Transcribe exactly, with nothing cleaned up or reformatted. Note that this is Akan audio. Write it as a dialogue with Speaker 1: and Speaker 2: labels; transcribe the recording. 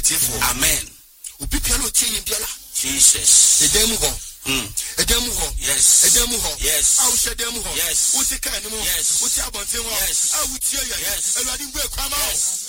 Speaker 1: atiefo.
Speaker 2: Amen.
Speaker 1: Obi piano tie yin biala.
Speaker 2: Jesus.
Speaker 1: Edemu ho.
Speaker 2: Mm.
Speaker 1: Edemu ho.
Speaker 2: Yes.
Speaker 1: Edemu ho.
Speaker 2: Yes.
Speaker 1: Awu shedemu ho.
Speaker 2: Yes.
Speaker 1: Uti ka enimu.
Speaker 2: Yes.
Speaker 1: Uti abonten ho.
Speaker 2: Yes.
Speaker 1: Awu tie ya.
Speaker 2: Yes.
Speaker 1: Ewade ngwe kwama ho.